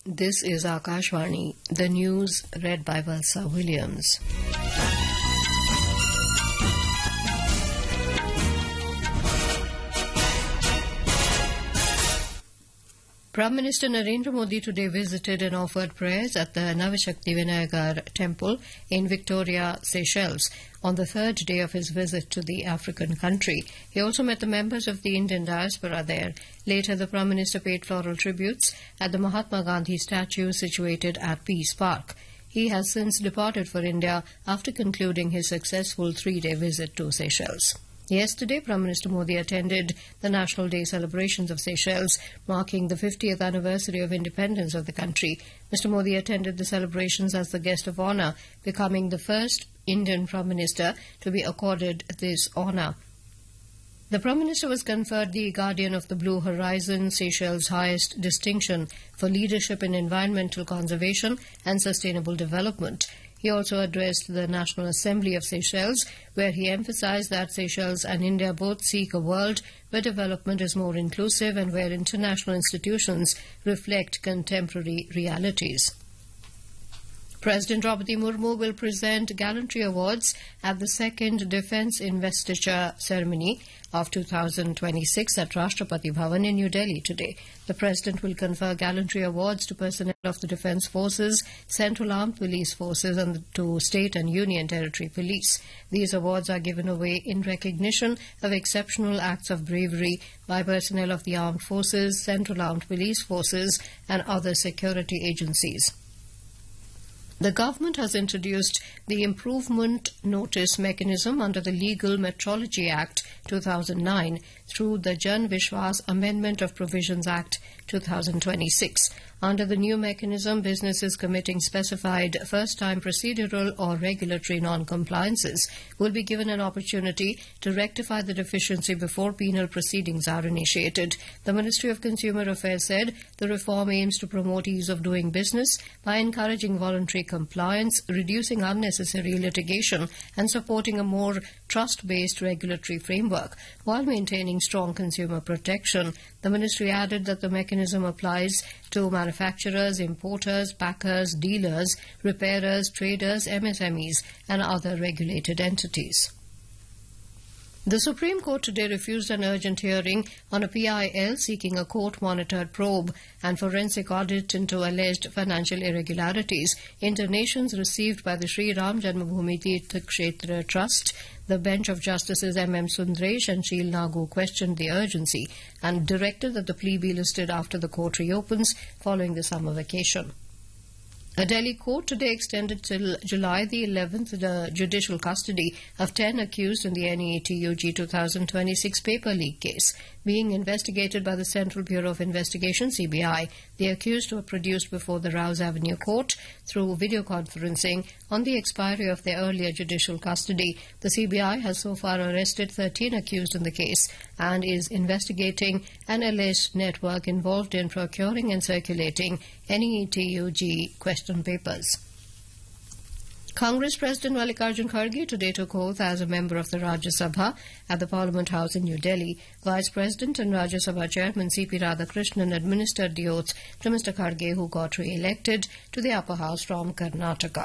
This is Akashvani, the news read by Valsa Williams. Prime Minister Narendra Modi today visited and offered prayers at the Navashakti Vinayagar temple in Victoria, Seychelles, on the third day of his visit to the African country. He also met the members of the Indian diaspora there. Later, the Prime Minister paid floral tributes at the Mahatma Gandhi statue situated at Peace Park. He has since departed for India after concluding his successful three-day visit to Seychelles. Yesterday, Prime Minister Modi attended the National Day celebrations of Seychelles, marking the 50th anniversary of independence of the country. Mr. Modi attended the celebrations as the guest of honour, becoming the first Indian Prime Minister to be accorded this honour. The Prime Minister was conferred the Guardian of the Blue Horizon, Seychelles' highest distinction for leadership in environmental conservation and sustainable development. He also addressed the National Assembly of Seychelles, where he emphasized that Seychelles and India both seek a world where development is more inclusive and where international institutions reflect contemporary realities. President Draupadi Murmu will present Gallantry Awards at the second Defence Investiture Ceremony of 2026 at Rashtrapati Bhavan in New Delhi today. The President will confer Gallantry Awards to personnel of the Defence Forces, Central Armed Police Forces and to State and Union Territory Police. These awards are given away in recognition of exceptional acts of bravery by personnel of the Armed Forces, Central Armed Police Forces and other security agencies. The government has introduced the Improvement Notice mechanism under the Legal Metrology Act 2009 through the Jan Vishwas Amendment of Provisions Act 2026. Under the new mechanism, businesses committing specified first-time procedural or regulatory non-compliances will be given an opportunity to rectify the deficiency before penal proceedings are initiated. The Ministry of Consumer Affairs said the reform aims to promote ease of doing business by encouraging voluntary compliance, reducing unnecessary litigation and supporting a more trust-based regulatory framework while maintaining strong consumer protection. The Ministry added that the mechanism applies to manufacturers, importers, packers, dealers, repairers, traders, MSMEs and other regulated entities. The Supreme Court today refused an urgent hearing on a PIL seeking a court-monitored probe and forensic audit into alleged financial irregularities in donations received by the Sri Ram Janmabhoomi Tirth Kshetra Trust. The bench of Justices M.M. Sundaresh and Sheel Nagu questioned the urgency and directed that the plea be listed after the court reopens following the summer vacation. A Delhi court today extended till July the 11th the judicial custody of 10 accused in the NEA-TUG 2026 paper leak case. Being investigated by the Central Bureau of Investigation, CBI, the accused were produced before the Rouse Avenue Court through video conferencing on the expiry of their earlier judicial custody. The CBI has so far arrested 13 accused in the case and is investigating an alleged network involved in procuring and circulating NEA-TUG question papers. Congress President Mallikarjun Kharge today took oath as a member of the Rajya Sabha at the Parliament House in New Delhi. Vice President and Rajya Sabha Chairman C.P. Radhakrishnan administered the oath to Mr. Kharge, who got re-elected to the upper house from Karnataka.